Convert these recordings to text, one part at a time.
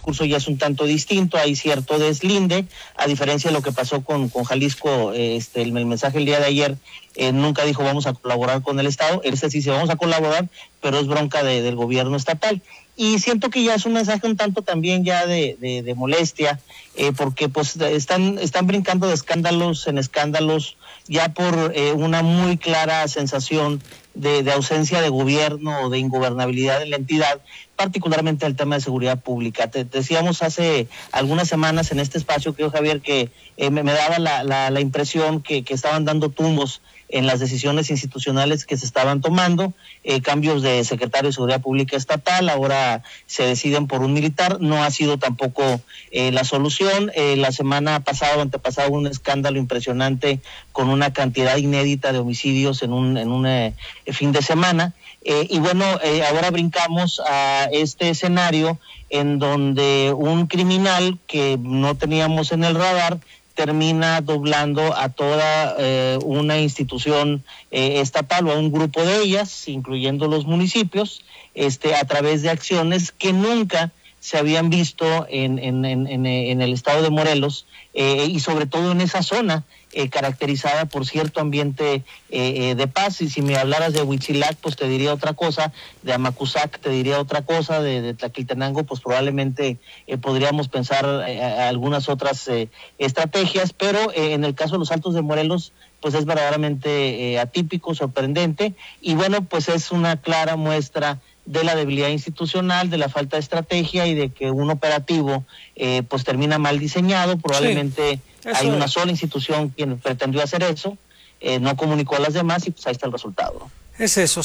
discurso ya es un tanto distinto, hay cierto deslinde, a diferencia de lo que pasó con Jalisco, el mensaje el día de ayer nunca dijo vamos a colaborar con el Estado, sí dice vamos a colaborar, pero es bronca del gobierno estatal. Y siento que ya es un mensaje un tanto también ya de molestia, porque pues están brincando de escándalos en escándalos, ya por una muy clara sensación de ausencia de gobierno o de ingobernabilidad en la entidad, particularmente el tema de seguridad pública. Te decíamos hace algunas semanas en este espacio, creo, Javier, que me daba la impresión que estaban dando tumbos en las decisiones institucionales que se estaban tomando, cambios de secretario de Seguridad Pública estatal, ahora se deciden por un militar, no ha sido tampoco la solución. La semana pasada o antepasada hubo un escándalo impresionante con una cantidad inédita de homicidios en un fin de semana, y bueno, ahora brincamos a este escenario en donde un criminal que no teníamos en el radar termina doblando a toda una institución estatal o a un grupo de ellas, incluyendo los municipios, a través de acciones que nunca se habían visto en el estado de Morelos, y sobre todo en esa zona caracterizada por cierto ambiente de paz. Y si me hablaras de Huitzilac, pues te diría otra cosa, de Amacuzac te diría otra cosa, de Tlaquiltenango, pues probablemente podríamos pensar algunas otras estrategias, pero en el caso de los Altos de Morelos, pues es verdaderamente atípico, sorprendente, y bueno, pues es una clara muestra de la debilidad institucional, de la falta de estrategia y de que un operativo pues termina mal diseñado. Probablemente sí, hay una sola institución quien pretendió hacer eso, no comunicó a las demás y pues ahí está el resultado. Es eso,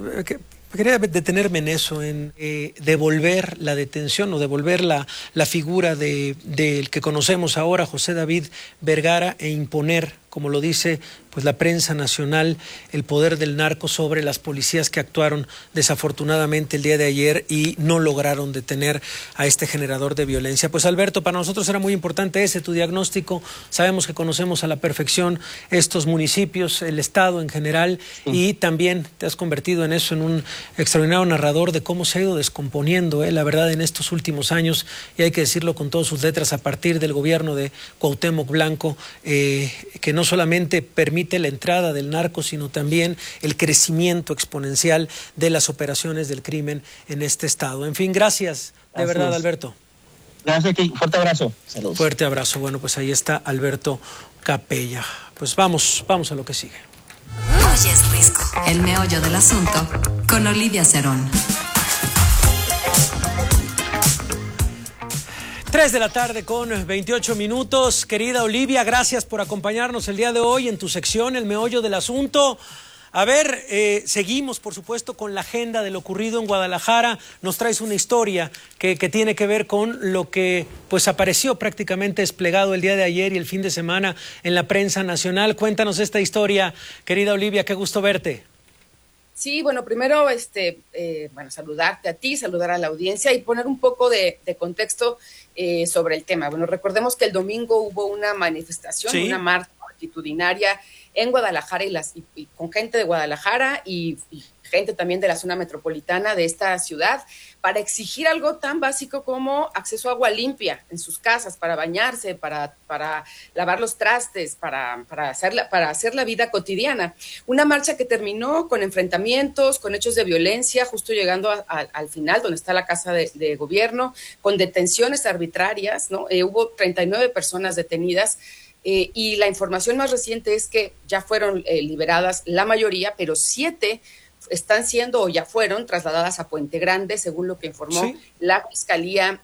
quería detenerme en eso, en devolver la detención o devolver la figura del que conocemos ahora, José David Vergara, e imponer, como lo dice pues la prensa nacional, el poder del narco sobre las policías que actuaron desafortunadamente el día de ayer y no lograron detener a este generador de violencia. Pues Alberto, para nosotros era muy importante tu diagnóstico. Sabemos que conocemos a la perfección estos municipios, el estado en general, y también te has convertido en eso, en un extraordinario narrador de cómo se ha ido descomponiendo, la verdad, en estos últimos años, y hay que decirlo con todas sus letras, a partir del gobierno de Cuauhtémoc Blanco, que no solamente permite la entrada del narco, sino también el crecimiento exponencial de las operaciones del crimen en este estado. En fin, gracias, de verdad, Alberto. Gracias, fuerte abrazo. Saludos. Fuerte abrazo. Bueno, pues ahí está Alberto Capella. Pues vamos a lo que sigue. Hoy es Risco, el meollo del asunto, con Olivia Cerón. 3 de la tarde con 28 minutos. Querida Olivia, gracias por acompañarnos el día de hoy en tu sección, El Meollo del Asunto. A ver, seguimos, por supuesto, con la agenda de lo ocurrido en Guadalajara. Nos traes una historia que tiene que ver con lo que pues apareció prácticamente desplegado el día de ayer y el fin de semana en la prensa nacional. Cuéntanos esta historia, querida Olivia, qué gusto verte. Sí, bueno, primero, saludarte a ti, saludar a la audiencia y poner un poco de contexto sobre el tema. Bueno, recordemos que el domingo hubo una manifestación, ¿sí?, una marcha multitudinaria en Guadalajara y con gente de Guadalajara y gente también de la zona metropolitana de esta ciudad, para exigir algo tan básico como acceso a agua limpia en sus casas, para bañarse, para lavar los trastes, para hacer la vida cotidiana. Una marcha que terminó con enfrentamientos, con hechos de violencia, justo llegando al final, donde está la Casa de Gobierno, con detenciones arbitrarias, ¿no? Hubo 39 personas detenidas. Y la información más reciente es que ya fueron liberadas la mayoría, pero 7 están siendo o ya fueron trasladadas a Puente Grande, según lo que informó, ¿sí?, la Fiscalía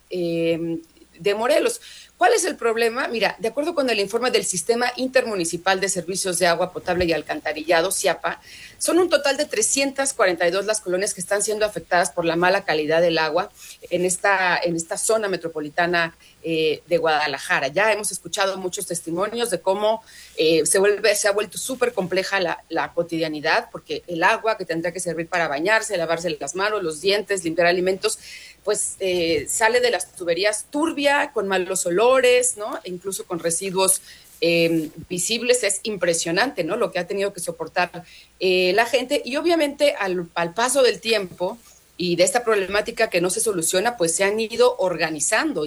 de Morelos. ¿Cuál es el problema? Mira, de acuerdo con el informe del Sistema Intermunicipal de Servicios de Agua Potable y Alcantarillado, SIAPA, son un total de 342 las colonias que están siendo afectadas por la mala calidad del agua en esta zona metropolitana de Guadalajara. Ya hemos escuchado muchos testimonios de cómo se ha vuelto súper compleja la cotidianidad, porque el agua que tendrá que servir para bañarse, lavarse las manos, los dientes, limpiar alimentos, pues sale de las tuberías turbia, con malos olores, ¿no? E incluso con residuos visibles. Es impresionante, ¿no?, lo que ha tenido que soportar la gente. Y obviamente al paso del tiempo y de esta problemática que no se soluciona, pues se han ido organizando